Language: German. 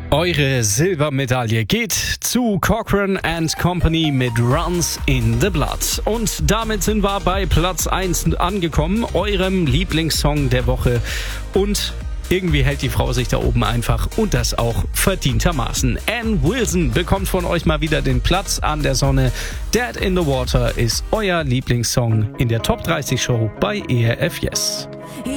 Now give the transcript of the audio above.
Eure Silbermedaille geht zu Cochrane & Company mit Runs in the Blood. Und damit sind wir bei Platz 1 angekommen, eurem Lieblingssong der Woche. Und irgendwie hält die Frau sich da oben einfach und das auch verdientermaßen. Ann Wilson bekommt von euch mal wieder den Platz an der Sonne. Dead in the Water ist euer Lieblingssong in der Top 30 Show bei ERF Yes.